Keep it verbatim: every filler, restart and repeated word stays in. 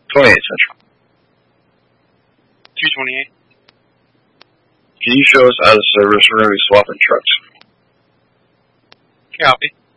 twenty-eight Central. two twenty-eight. Can you show us out of service? We're going to be swapping trucks. Copy.